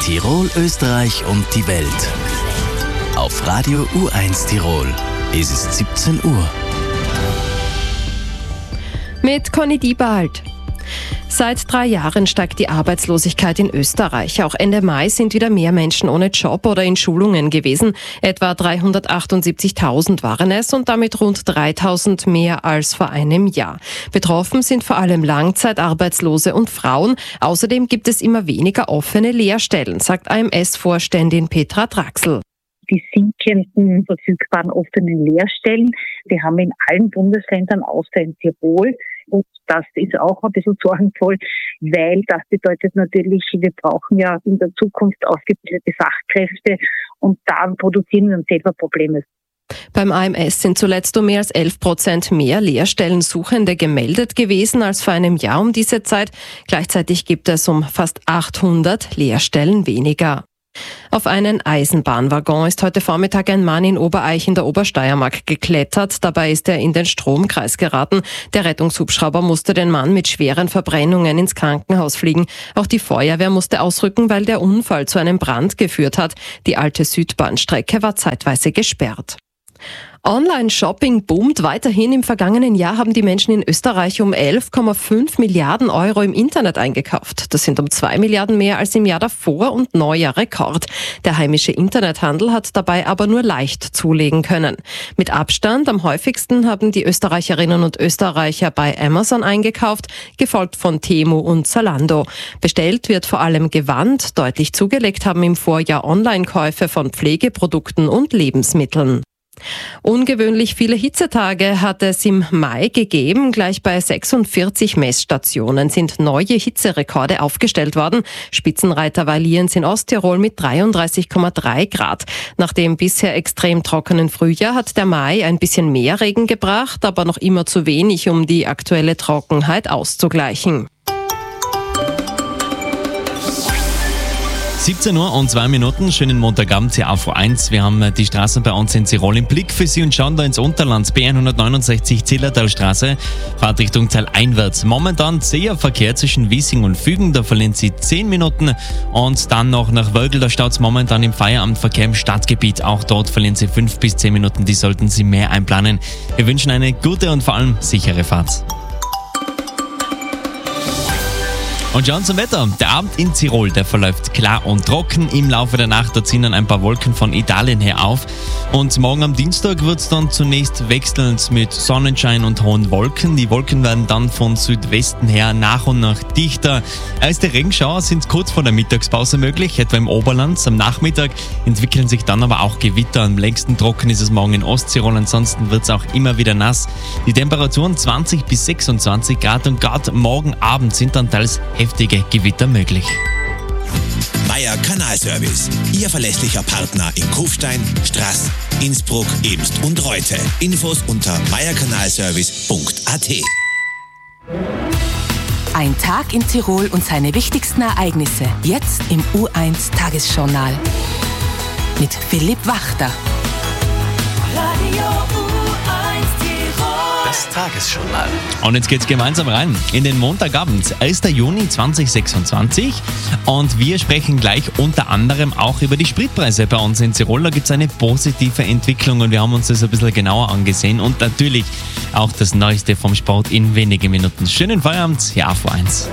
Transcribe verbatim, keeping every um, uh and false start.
Tirol, Österreich und die Welt. Auf Radio U eins Tirol ist es siebzehn Uhr. Mit Conny Diebald. Seit drei Jahren steigt die Arbeitslosigkeit in Österreich. Auch Ende Mai sind wieder mehr Menschen ohne Job oder in Schulungen gewesen. Etwa dreihundertachtundsiebzigtausend waren es und damit rund dreitausend mehr als vor einem Jahr. Betroffen sind vor allem Langzeitarbeitslose und Frauen. Außerdem gibt es immer weniger offene Lehrstellen, sagt A M S-Vorständin Petra Draxl. Die sinkenden verfügbaren offenen Lehrstellen, die haben wir in allen Bundesländern außer in Tirol. Und das ist auch ein bisschen sorgenvoll, weil das bedeutet natürlich, wir brauchen ja in der Zukunft ausgebildete Fachkräfte und da produzieren wir uns selber Probleme. Beim A M S sind zuletzt um mehr als elf Prozent mehr Lehrstellensuchende gemeldet gewesen als vor einem Jahr um diese Zeit. Gleichzeitig gibt es um fast achthundert Lehrstellen weniger. Auf einen Eisenbahnwaggon ist heute Vormittag ein Mann in Obereich in der Obersteiermark geklettert. Dabei ist er in den Stromkreis geraten. Der Rettungshubschrauber musste den Mann mit schweren Verbrennungen ins Krankenhaus fliegen. Auch die Feuerwehr musste ausrücken, weil der Unfall zu einem Brand geführt hat. Die alte Südbahnstrecke war zeitweise gesperrt. Online-Shopping boomt weiterhin. Im vergangenen Jahr haben die Menschen in Österreich um elf Komma fünf Milliarden Euro im Internet eingekauft. Das sind um zwei Milliarden mehr als im Jahr davor und neuer Rekord. Der heimische Internethandel hat dabei aber nur leicht zulegen können. Mit Abstand am häufigsten haben die Österreicherinnen und Österreicher bei Amazon eingekauft, gefolgt von Temu und Zalando. Bestellt wird vor allem Gewand. Deutlich zugelegt haben im Vorjahr Online-Käufe von Pflegeprodukten und Lebensmitteln. Ungewöhnlich viele Hitzetage hat es im Mai gegeben. Gleich bei sechsundvierzig Messstationen sind neue Hitzerekorde aufgestellt worden. Spitzenreiter war Lienz in Osttirol mit dreiunddreißig Komma drei Grad. Nach dem bisher extrem trockenen Frühjahr hat der Mai ein bisschen mehr Regen gebracht, aber noch immer zu wenig, um die aktuelle Trockenheit auszugleichen. siebzehn Uhr und zwei Minuten, schönen Montagabend hier auf U eins. Wir haben die Straßen bei uns in Tirol im Blick für Sie und schauen da ins Unterland. B hundertneunundsechzig Zillertalstraße, Fahrtrichtung taleinwärts. Momentan sehr Verkehr zwischen Wiesing und Fügen, da verlieren Sie zehn Minuten. Und dann noch nach Wölgl, da staut es momentan im Feierabendverkehr im Stadtgebiet. Auch dort verlieren Sie fünf bis zehn Minuten, die sollten Sie mehr einplanen. Wir wünschen eine gute und vor allem sichere Fahrt. Und schauen zum Wetter. Der Abend in Tirol, der verläuft klar und trocken. Im Laufe der Nacht, da ziehen dann ein paar Wolken von Italien her auf. Und morgen am Dienstag wird es dann zunächst wechselnd mit Sonnenschein und hohen Wolken. Die Wolken werden dann von Südwesten her nach und nach dichter. Erste Regenschauer sind kurz vor der Mittagspause möglich, etwa im Oberland. Am Nachmittag entwickeln sich dann aber auch Gewitter. Am längsten trocken ist es morgen in Osttirol, ansonsten wird es auch immer wieder nass. Die Temperaturen zwanzig bis sechsundzwanzig Grad und gerade morgen Abend sind dann teils heftige Gewitter möglich. Meier Kanalservice, Ihr verlässlicher Partner in Kufstein, Straß, Innsbruck, Ebst und Reute. Infos unter meierkanalservice punkt a t. Ein Tag in Tirol und seine wichtigsten Ereignisse. Jetzt im U eins Tagesjournal. Mit Philipp Wachter. Radio U eins Tirol. Das Tagesjournal. Und jetzt geht's gemeinsam rein in den Montagabend, ersten Juni zweitausendsechsundzwanzig. Und wir sprechen gleich unter anderem auch über die Spritpreise bei uns in Tirol. Da gibt's eine positive Entwicklung und wir haben uns das ein bisschen genauer angesehen. Und natürlich auch das Neueste vom Sport in wenigen Minuten. Schönen Feierabend, hier auf U eins.